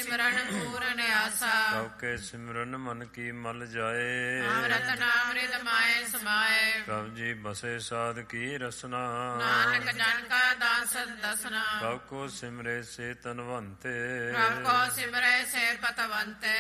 ਸਿਮਰਨ ਪੂਰਨ ਆਸਾ। ਪ੍ਰਭ ਕੇ ਸਿਮਰਨ ਮਨ ਕੀ ਮਲ ਜਾਏ। ਅੰਮ੍ਰਿਤ ਨਾਮ ਰਿਦ ਮਾਏ ਸਮਾਏ। ਪ੍ਰਭ ਜੀ ਬਸੇ ਸਾਧ ਕੀ ਰਸਨਾ। ਨਾਨਕ ਜਨ ਕਾ ਦਾਸ ਦਸਨਾ। ਪ੍ਰਭ ਕੋ ਸਿਮਰੇ ਸੇ ਤਨਵੰਤੇ। ਪ੍ਰਭ ਕੋ ਸਿਮਰੇ ਸੇ ਪਤਵੰਤੇ।